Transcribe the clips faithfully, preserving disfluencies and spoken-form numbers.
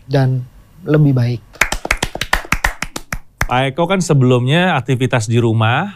dan lebih baik. Pak Eko kan sebelumnya aktivitas di rumah,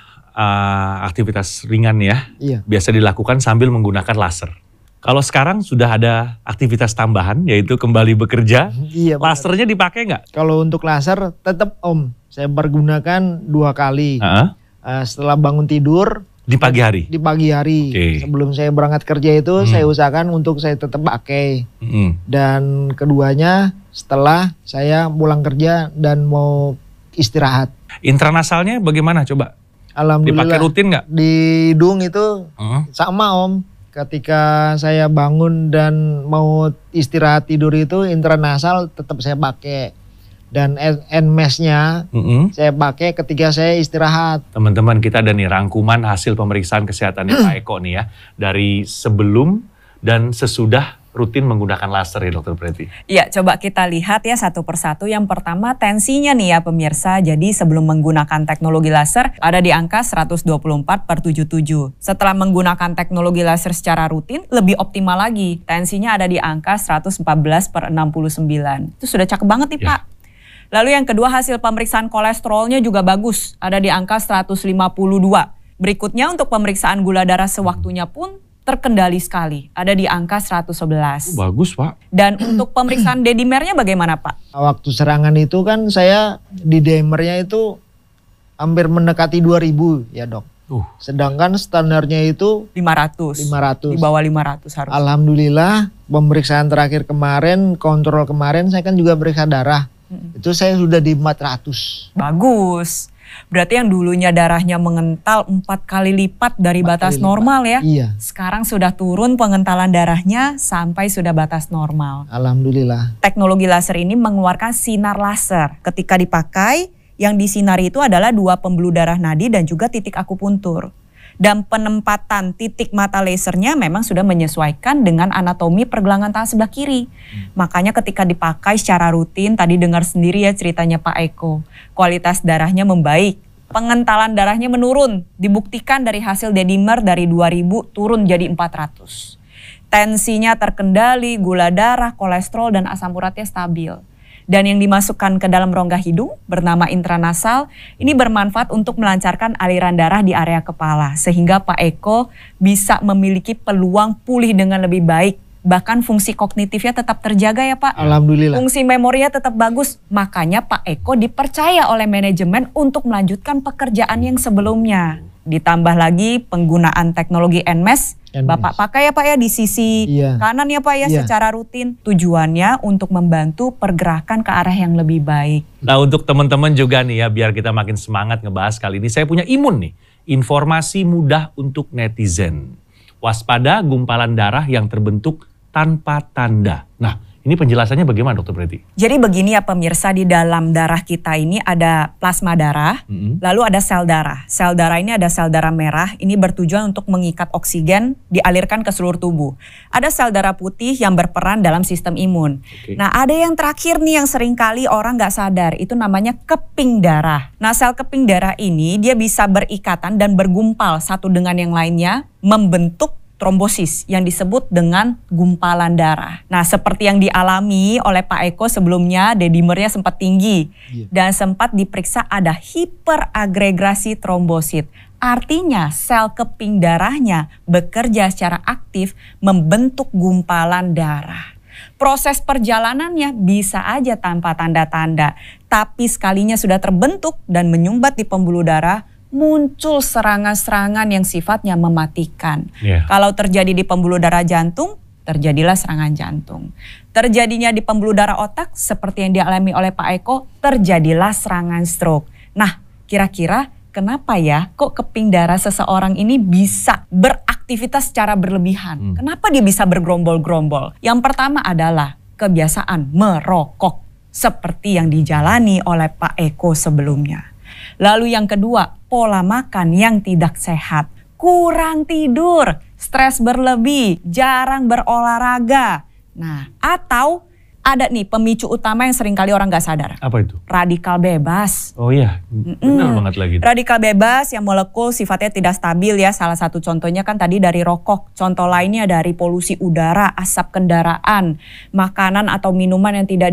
uh, aktivitas ringan ya, Iya. biasa dilakukan sambil menggunakan laser. Kalau sekarang sudah ada aktivitas tambahan, yaitu kembali bekerja, Iya, lasernya dipakai nggak? Kalau untuk laser tetap Om, saya pergunakan dua kali. Uh-huh. Uh, setelah bangun tidur. Di pagi hari? Di pagi hari. Okay. Sebelum saya berangkat kerja itu hmm. saya usahakan untuk saya tetap pakai. Hmm. Dan keduanya setelah saya pulang kerja dan mau istirahat. Intranasalnya bagaimana coba? Alhamdulillah. Dipakai rutin nggak? Di hidung itu uh-huh. sama Om. Ketika saya bangun dan mau istirahat tidur itu intranasal tetap saya pakai. Dan N M E S-nya uh-huh. saya pakai ketika saya istirahat. Teman-teman, kita ada nih rangkuman hasil pemeriksaan kesehatannya Pak Eko nih ya. Dari sebelum dan sesudah rutin menggunakan laser ya Dokter Preti. Ya, coba kita lihat ya satu persatu. Yang pertama tensinya nih ya pemirsa. Jadi sebelum menggunakan teknologi laser ada di angka seratus dua puluh empat per tujuh puluh tujuh. Setelah menggunakan teknologi laser secara rutin lebih optimal lagi. Tensinya ada di angka seratus empat belas per enam puluh sembilan. Itu sudah cakep banget nih ya. Pak. Lalu yang kedua hasil pemeriksaan kolesterolnya juga bagus. Ada di angka seratus lima puluh dua. Berikutnya untuk pemeriksaan gula darah sewaktunya pun terkendali sekali, ada di angka seratus sebelas. Oh, bagus Pak. Dan untuk pemeriksaan D-dimernya bagaimana Pak? Waktu serangan itu kan saya di D-dimernya itu hampir mendekati dua ribu ya dok. Uh. Sedangkan standarnya itu lima ratus. lima ratus. Di bawah lima ratus harus. Alhamdulillah pemeriksaan terakhir kemarin, kontrol kemarin saya kan juga periksa darah. Hmm. Itu saya sudah di empat ratus. Bagus. Berarti yang dulunya darahnya mengental empat kali lipat dari batas normal ya. Iya. Sekarang sudah turun pengentalan darahnya sampai sudah batas normal. Alhamdulillah. Teknologi laser ini mengeluarkan sinar laser. Ketika dipakai, yang disinari itu adalah dua pembuluh darah nadi dan juga titik akupuntur. Dan penempatan titik mata lasernya memang sudah menyesuaikan dengan anatomi pergelangan tangan sebelah kiri. Hmm. Makanya ketika dipakai secara rutin, tadi dengar sendiri ya ceritanya Pak Eko, kualitas darahnya membaik, pengentalan darahnya menurun, dibuktikan dari hasil D-dimer dari dua ribu turun jadi empat ratus. Tensinya terkendali, gula darah, kolesterol dan asam uratnya stabil. Dan yang dimasukkan ke dalam rongga hidung bernama intranasal ini bermanfaat untuk melancarkan aliran darah di area kepala sehingga Pak Eko bisa memiliki peluang pulih dengan lebih baik. Bahkan fungsi kognitifnya tetap terjaga ya Pak. Alhamdulillah. Fungsi memorinya tetap bagus. Makanya Pak Eko dipercaya oleh manajemen untuk melanjutkan pekerjaan yang sebelumnya. Ditambah lagi penggunaan teknologi N M E S. N M E S. Bapak pakai ya Pak ya di sisi iya. kanan ya Pak ya iya. secara rutin. Tujuannya untuk membantu pergerakan ke arah yang lebih baik. Nah untuk teman-teman juga nih ya biar kita makin semangat ngebahas kali ini. Saya punya imun nih. Informasi mudah untuk netizen. Waspada gumpalan darah yang terbentuk tanpa tanda. Nah ini penjelasannya bagaimana Dokter Preti? Jadi begini ya pemirsa, di dalam darah kita ini ada plasma darah, mm-hmm. lalu ada sel darah. Sel darah ini ada sel darah merah, ini bertujuan untuk mengikat oksigen dialirkan ke seluruh tubuh. Ada sel darah putih yang berperan dalam sistem imun. Okay. Nah ada yang terakhir nih yang seringkali orang gak sadar, itu namanya keping darah. Nah sel keping darah ini dia bisa berikatan dan bergumpal satu dengan yang lainnya, membentuk trombosis yang disebut dengan gumpalan darah. Nah seperti yang dialami oleh Pak Eko sebelumnya, D-dimernya sempat tinggi yeah. dan sempat diperiksa ada hiperagregasi trombosit. Artinya sel keping darahnya bekerja secara aktif membentuk gumpalan darah. Proses perjalanannya bisa aja tanpa tanda-tanda, tapi sekalinya sudah terbentuk dan menyumbat di pembuluh darah, muncul serangan-serangan yang sifatnya mematikan. Yeah. Kalau terjadi di pembuluh darah jantung, terjadilah serangan jantung. Terjadinya di pembuluh darah otak, seperti yang dialami oleh Pak Eko, terjadilah serangan stroke. Nah, kira-kira kenapa ya kok keping darah seseorang ini bisa beraktivitas secara berlebihan? Hmm. Kenapa dia bisa bergerombol-gerombol? Yang pertama adalah kebiasaan merokok, seperti yang dijalani oleh Pak Eko sebelumnya. Lalu yang kedua, pola makan yang tidak sehat, kurang tidur, stres berlebih, jarang berolahraga. Nah, atau ada nih pemicu utama yang seringkali orang gak sadar. Apa itu? Radikal bebas. Oh iya, benar mm-mm. banget lagi. Radikal bebas yang molekul sifatnya tidak stabil ya. Salah satu contohnya kan tadi dari rokok. Contoh lainnya dari polusi udara, asap kendaraan, makanan atau minuman yang tidak